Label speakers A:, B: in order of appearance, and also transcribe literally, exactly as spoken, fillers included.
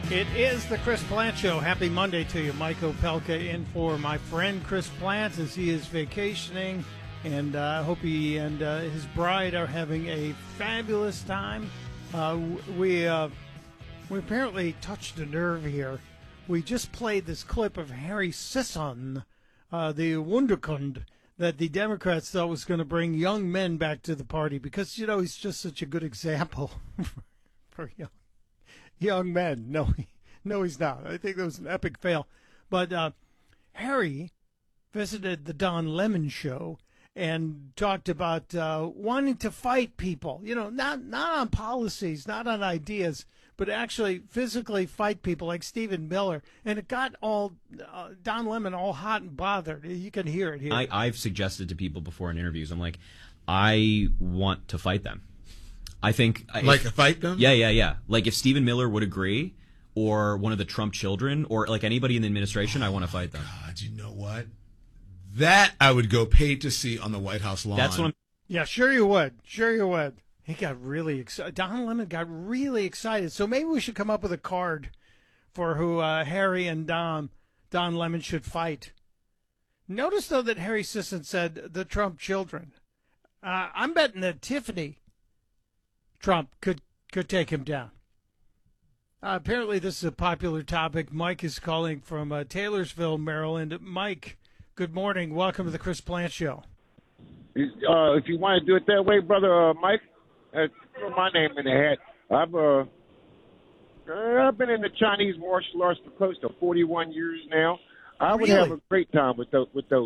A: It is the Chris Plant Show. Happy Monday to you. Mike Opelka in for my friend Chris Plant as he is vacationing. And uh, I hope he and uh, his bride are having a fabulous time. Uh, we, uh, we apparently touched a nerve here. We just played this clip of Harry Sisson, uh, the Wunderkind, that the Democrats thought was going to bring young men back to the party because, you know, he's just such a good example for young Young men. No, he, no, he's not. I think that was an epic fail. But uh, Harry visited the Don Lemon show and talked about uh, wanting to fight people. You know, not not on policies, not on ideas, but actually physically fight people like Stephen Miller. And it got all uh, Don Lemon all hot and bothered. You can hear it here.
B: I, I've suggested to people before in interviews, I'm like, I want to fight them. I think
C: like
B: if,
C: a fight them?
B: Yeah, yeah, yeah. Like if Stephen Miller would agree, or one of the Trump children, or like anybody in the administration,
C: oh,
B: I want to fight them.
C: God, you know what? That I would go pay to see on the White House lawn.
B: That's what I'm.
A: Yeah, sure you would. Sure you would. He got really excited. Don Lemon got really excited. So maybe we should come up with a card for who uh, Harry and Don Don Lemon should fight. Notice though that Harry Sisson said the Trump children. Uh, I'm betting that Tiffany Trump could could take him down. Uh, apparently, this is a popular topic. Mike is calling from uh, Taylorsville, Maryland. Mike, good morning. Welcome to the Chris Plant Show.
D: Uh, if you want to do it that way, brother uh, Mike, uh, put my name in the hat. I've uh, I've been in the Chinese martial arts for close to forty-one years now. I would
A: Really?
D: have a great time with those with those